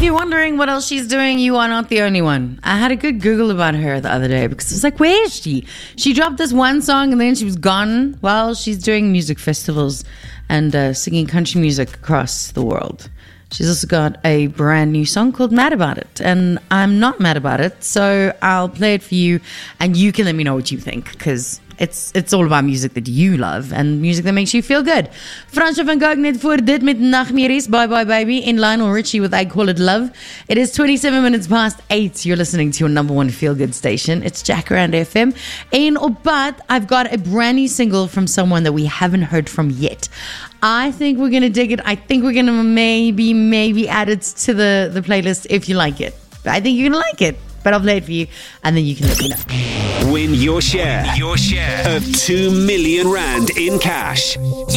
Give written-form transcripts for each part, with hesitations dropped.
If you're wondering what else she's doing, you are not the only one. I had a good Google about her the other day because I was like, where is she? She dropped this one song and then she was gone. Well, she's doing music festivals and singing country music across the world. She's also got a brand new song called Mad About It, and I'm not mad about it, so I'll play it for you, and you can let me know what you think, because it's all about music that you love, and music that makes you feel good. Fransje van Gogh net voor dit met Nachtmerries, Bye Bye Baby, in Lionel Richie with I Call It Love. It is 27 minutes past 8. You're listening to your number one feel-good station. It's Jacaranda FM. En op pad, I've got a brand new single from someone that we haven't heard from yet. I think we're going to dig it. I think we're going to maybe add it to the playlist if you like it. I think you're going to like it. But I'll play it for you, and then you can let me know. Win your share of 2 million rand in cash.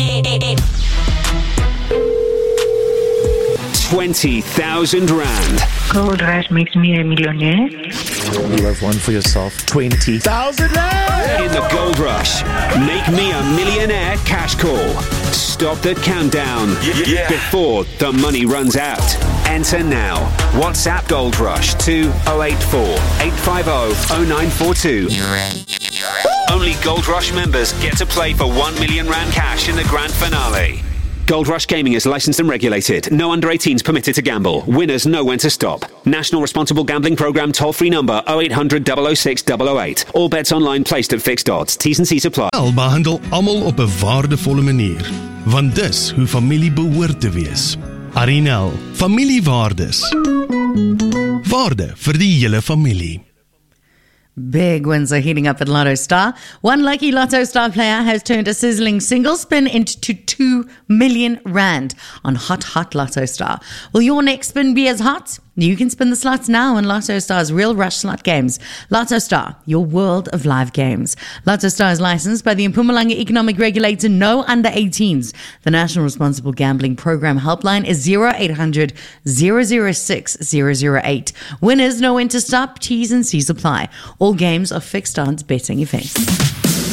20,000 rand. Gold rush makes me a millionaire. You have one for yourself. 20,000 rand! In the Gold Rush, make me a millionaire cash call. Stop the countdown before the money runs out. Enter now. WhatsApp Gold Rush to 084 850 0942. Only Gold Rush members get to play for 1 million rand cash in the grand finale. Gold Rush Gaming is licensed and regulated. No under 18s permitted to gamble. Winners know when to stop. National Responsible Gambling Programme toll-free number 0800 006 008. All bets online placed at fixed odds. T's and C's apply. Behandel almal op 'n waardevolle manier, want dis hoe familie behoort te wees. Arinel, familiewaardes. Waarde vir die hele familie. Big wins are heating up at Lotto Star. One lucky Lotto Star player has turned a sizzling single spin into 2 million rand on Hot Lotto Star. Will your next spin be as hot? You can spin the slots now on Lotto Star's Real Rush slot games. Lotto Star, your world of live games. Lotto Star is licensed by the Mpumalanga Economic Regulator, no under 18s. The National Responsible Gambling Program helpline is 0800 006 008. Winners know when to stop. T's and C's apply. All games are fixed odds betting events.